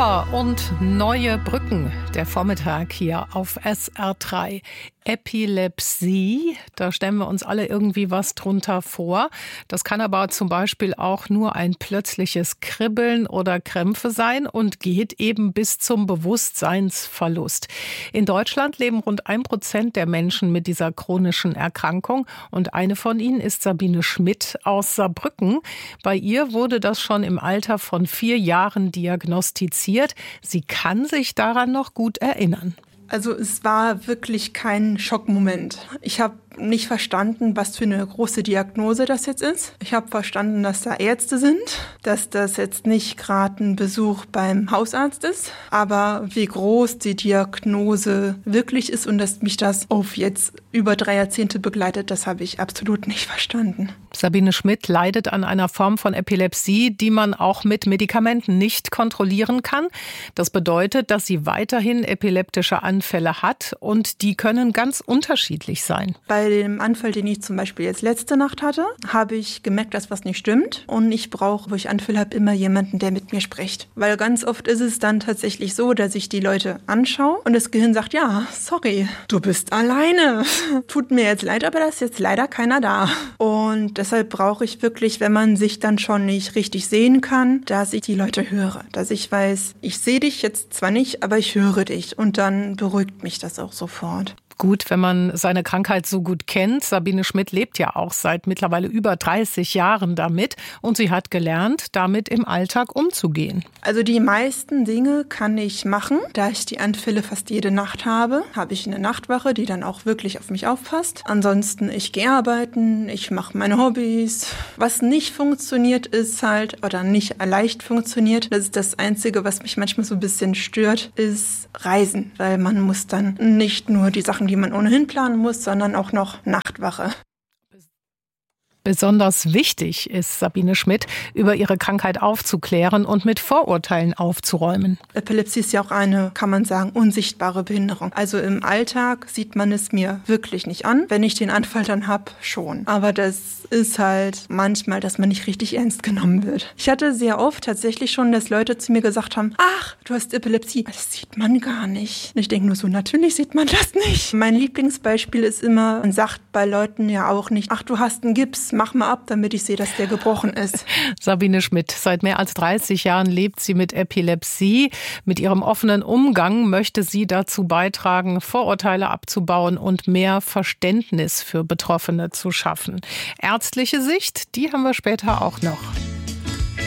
Mauer und neue Brücken. Der Vormittag hier auf SR3. Epilepsie, da stellen wir uns alle irgendwie was drunter vor. Das kann aber zum Beispiel auch nur ein plötzliches Kribbeln oder Krämpfe sein und geht eben bis zum Bewusstseinsverlust. In Deutschland leben rund 1% der Menschen mit dieser chronischen Erkrankung und eine von ihnen ist Sabine Schmidt aus Saarbrücken. Bei ihr wurde das schon im Alter von 4 Jahren diagnostiziert. Sie kann sich daran noch gut erinnern. Also es war wirklich kein Schockmoment. Ich habe nicht verstanden, was für eine große Diagnose das jetzt ist. Ich habe verstanden, dass da Ärzte sind, dass das jetzt nicht gerade ein Besuch beim Hausarzt ist, aber wie groß die Diagnose wirklich ist und dass mich das auf jetzt über 3 Jahrzehnte begleitet, das habe ich absolut nicht verstanden. Sabine Schmidt leidet an einer Form von Epilepsie, die man auch mit Medikamenten nicht kontrollieren kann. Das bedeutet, dass sie weiterhin epileptische Anfälle hat und die können ganz unterschiedlich sein. Bei dem Anfall, den ich zum Beispiel jetzt letzte Nacht hatte, habe ich gemerkt, dass was nicht stimmt. Und ich brauche, wo ich Anfälle habe, immer jemanden, der mit mir spricht. Weil ganz oft ist es dann tatsächlich so, dass ich die Leute anschaue und das Gehirn sagt, ja, sorry, du bist alleine. Tut mir jetzt leid, aber da ist jetzt leider keiner da. Und deshalb brauche ich wirklich, wenn man sich dann schon nicht richtig sehen kann, dass ich die Leute höre. Dass ich weiß, ich sehe dich jetzt zwar nicht, aber ich höre dich. Und dann beruhigt mich das auch sofort. Gut, wenn man seine Krankheit so gut kennt. Sabine Schmidt lebt ja auch seit mittlerweile über 30 Jahren damit und sie hat gelernt, damit im Alltag umzugehen. Also die meisten Dinge kann ich machen. Da ich die Anfälle fast jede Nacht habe ich eine Nachtwache, die dann auch wirklich auf mich aufpasst. Ansonsten, ich gehe arbeiten, ich mache meine Hobbys. Was nicht funktioniert ist halt, oder nicht leicht funktioniert, das ist das Einzige, was mich manchmal so ein bisschen stört, ist Reisen. Weil man muss dann nicht nur die Sachen, die man ohnehin planen muss, sondern auch noch Nachtwache. Besonders wichtig ist Sabine Schmidt, über ihre Krankheit aufzuklären und mit Vorurteilen aufzuräumen. Epilepsie ist ja auch eine, kann man sagen, unsichtbare Behinderung. Also im Alltag sieht man es mir wirklich nicht an. Wenn ich den Anfall dann habe, schon. Aber das ist halt manchmal, dass man nicht richtig ernst genommen wird. Ich hatte sehr oft tatsächlich schon, dass Leute zu mir gesagt haben, ach, du hast Epilepsie. Das sieht man gar nicht. Und ich denke nur so, natürlich sieht man das nicht. Mein Lieblingsbeispiel ist immer, man sagt bei Leuten ja auch nicht, ach, du hast einen Gips, mach mal ab, damit ich sehe, dass der gebrochen ist. Sabine Schmidt, seit mehr als 30 Jahren lebt sie mit Epilepsie. Mit ihrem offenen Umgang möchte sie dazu beitragen, Vorurteile abzubauen und mehr Verständnis für Betroffene zu schaffen. Ärztliche Sicht, die haben wir später auch noch.